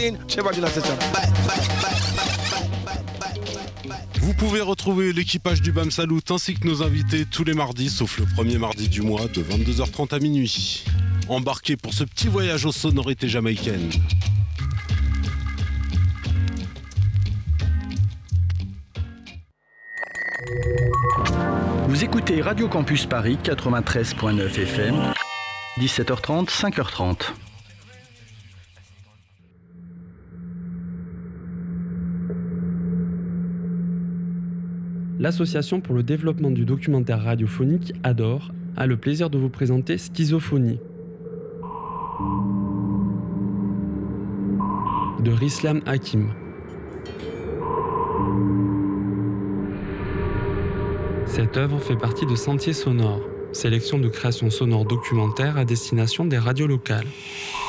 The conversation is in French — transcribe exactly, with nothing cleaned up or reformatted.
clean. Chevrolet la system. Vous pouvez retrouver l'équipage du BAM Salut ainsi que nos invités tous les mardis, sauf le premier mardi du mois de vingt-deux heures trente à minuit. Embarquez pour ce petit voyage aux sonorités jamaïcaines. Vous écoutez Radio Campus Paris quatre-vingt-treize virgule neuf F M, dix-sept heures trente, cinq heures trente. L'Association pour le développement du documentaire radiophonique A D O R a le plaisir de vous présenter Schizophonie de Rislam Hakim. Cette œuvre fait partie de Sentiers sonores, sélection de créations sonores documentaires à destination des radios locales.